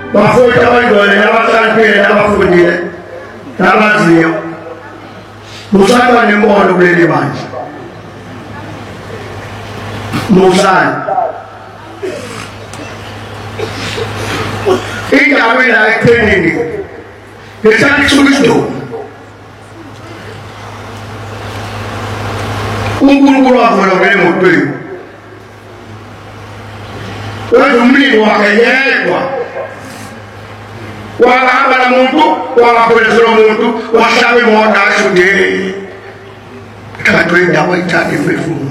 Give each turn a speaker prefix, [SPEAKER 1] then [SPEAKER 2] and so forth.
[SPEAKER 1] bafuta abalidole n'abasalipere n'abafundire n'abaziyo musaka n'embondo bulere bangi musani indawo ela etraining esakisulisto unkulunkulu wakhona ngele motweni wenza umlilo wakhe yedwa wahamba namuntu wangaphelezela umuntu wahlaba imoto asho nje kanti indawo ayithathe imphefumulo